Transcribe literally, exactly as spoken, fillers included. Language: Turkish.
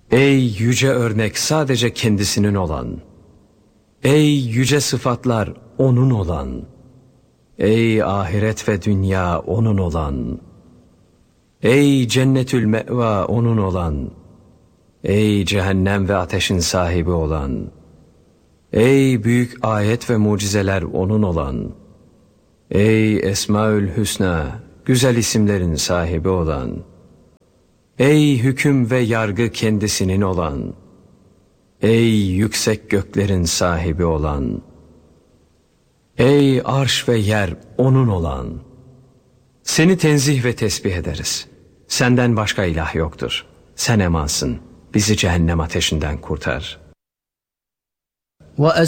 Ey yüce örnek sadece kendisinin olan, ey yüce sıfatlar onun olan, ey ahiret ve dünya onun olan, ey cennetül me'va onun olan, ey cehennem ve ateşin sahibi olan, ey büyük ayet ve mucizeler onun olan, ey Esmaül Hüsna, güzel isimlerin sahibi olan, ey hüküm ve yargı kendisinin olan, ey yüksek göklerin sahibi olan, ey arş ve yer onun olan, seni tenzih ve tesbih ederiz. Senden başka ilah yoktur. Sen emansın. Bizi cehennem ateşinden kurtar. وَأَسْرُوا